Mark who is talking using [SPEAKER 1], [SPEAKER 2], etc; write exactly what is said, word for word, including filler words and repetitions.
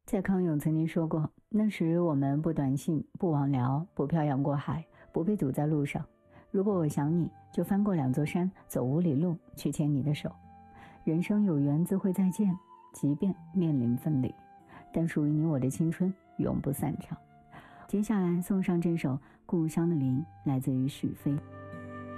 [SPEAKER 1] 蔡康永曾经说过，那时我们不短信，不网聊，不漂洋过海，不被堵在路上。如果我想你，就翻过两座山，走五里路，去牵你的手。人生有缘自会再见，即便面临分离，但属于你我的青春永不散场。接下来送上这首《故乡的林》，来自于许飞。